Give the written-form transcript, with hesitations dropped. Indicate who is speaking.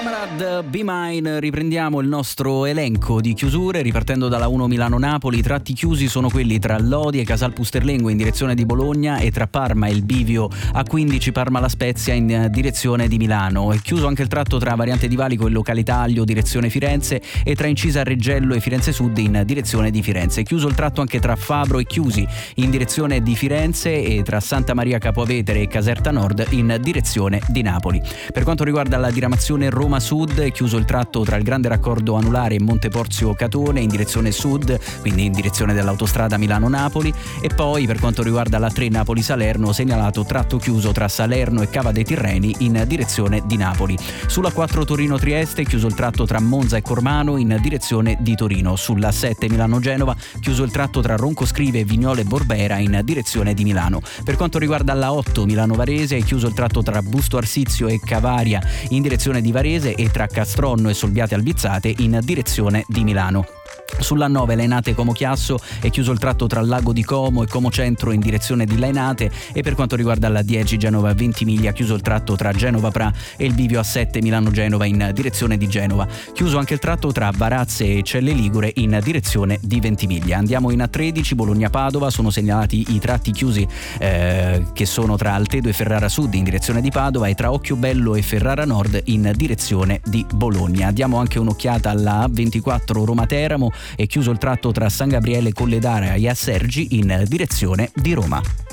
Speaker 1: Camarad, Be Mine. Riprendiamo il nostro elenco di chiusure ripartendo dalla 1 Milano-Napoli. I tratti chiusi sono quelli tra Lodi e Casal Pusterlengo in direzione di Bologna e tra Parma e il bivio A15 Parma-La Spezia in direzione di Milano. È chiuso anche il tratto tra Variante di Valico e località Aglio direzione Firenze e tra Incisa Reggello e Firenze Sud in direzione di Firenze. È chiuso il tratto anche tra Fabro e Chiusi in direzione di Firenze e tra Santa Maria Capovetere e Caserta Nord in direzione di Napoli. Per quanto riguarda la diramazione Roma Sud, è chiuso il tratto tra il Grande Raccordo Anulare e Monteporzio Catone in direzione sud, quindi in direzione dell'autostrada Milano-Napoli. E poi per quanto riguarda la 3 Napoli-Salerno, segnalato tratto chiuso tra Salerno e Cava dei Tirreni in direzione di Napoli. Sulla 4 Torino-Trieste è chiuso il tratto tra Monza e Cormano in direzione di Torino. Sulla 7 Milano-Genova chiuso il tratto tra Roncoscrive e Vignole e Borbera in direzione di Milano. Per quanto riguarda la 8 Milano-Varese è chiuso il tratto tra Busto Arsizio e Cavaria in direzione di Varese e tra Castronno e Solbiate Albizzate in direzione di Milano. Sulla 9 Lainate Como Chiasso è chiuso il tratto tra Lago di Como e Como Centro in direzione di Lainate e per quanto riguarda la 10 Genova Ventimiglia chiuso il tratto tra Genova Pra e il bivio A7 Milano Genova in direzione di Genova. Chiuso anche il tratto tra Varazze e Celle Ligure in direzione di Ventimiglia. Andiamo in A13 Bologna Padova, sono segnalati i tratti chiusi che sono tra Altedo e Ferrara Sud in direzione di Padova e tra Occhiobello e Ferrara Nord in direzione di Bologna. Diamo anche un'occhiata alla A24 Roma Teramo. È chiuso il tratto tra San Gabriele Colledara e Assergi in direzione di Roma.